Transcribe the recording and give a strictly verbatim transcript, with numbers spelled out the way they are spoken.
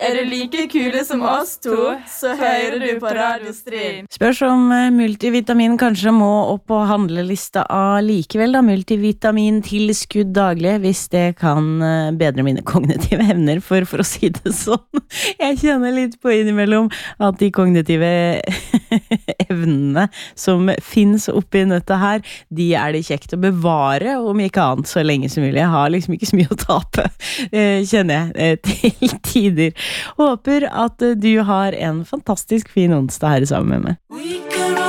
Er du like kule som oss to, så hører du på Radio Stryn. Spørs om multivitamin kanskje må opp på handlelista av likevel da, multivitamin-tilskudd daglig, hvis det kan bedre mine kognitive evner, for, for å si det sånn. Jeg kjenner litt på innimellom at de kognitive evnene som finnes oppi nøtta her, de er det kjekt å bevare, om ikke annet så lenge som mulig. Jeg har liksom ikke så mye å tape, kjenner jeg, til tider. Håper at du har en fantastisk fin onsdag her sammen med meg.